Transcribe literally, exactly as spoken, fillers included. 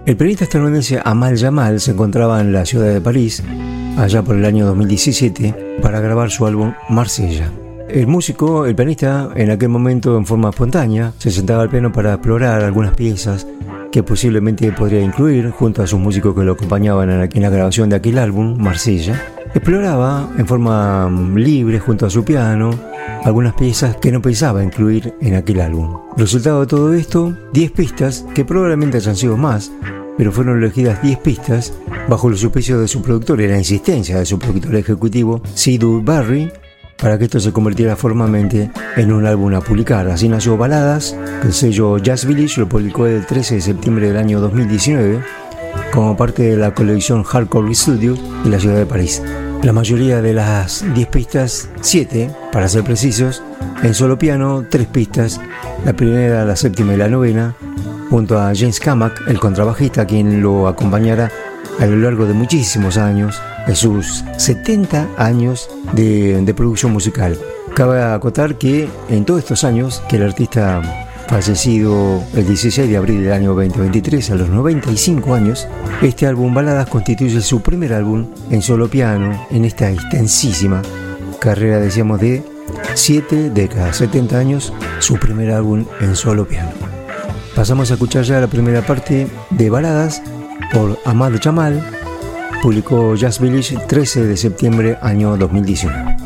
El pianista estadounidense Amal Jamal se encontraba en la ciudad de París, allá por el año dos mil diecisiete, para grabar su álbum Marsella. El músico, el pianista, en aquel momento en forma espontánea, se sentaba al piano para explorar algunas piezas que posiblemente podría incluir junto a sus músicos que lo acompañaban en la, en la grabación de aquel álbum, Marsella. Exploraba en forma libre junto a su piano algunas piezas que no pensaba incluir en aquel álbum. Resultado de todo esto, diez pistas, que probablemente hayan sido más, pero fueron elegidas diez pistas bajo los auspicios de su productor y la insistencia de su productor ejecutivo, Sidhu Barry, para que esto se convirtiera formalmente en un álbum a publicar. Así nació Baladas, que el sello Jazz Village lo publicó el trece de septiembre del año dos mil diecinueve como parte de la colección Hardcore Studios de la ciudad de París. La mayoría de las diez pistas, siete para ser precisos, en solo piano, tres pistas, la primera, la séptima y la novena, junto a James Kamak, el contrabajista, quien lo acompañará a lo largo de muchísimos años, de sus setenta años de, de producción musical. Cabe acotar que en todos estos años que el artista fallecido el dieciséis de abril del año veinte veintitrés a los noventa y cinco años, este álbum Baladas constituye su primer álbum en solo piano en esta extensísima carrera, decíamos, de siete décadas, setenta años, su primer álbum en solo piano. Pasamos a escuchar ya la primera parte de Baladas por Amal Jamal, publicó Jazz Village trece de septiembre año dos mil diecinueve.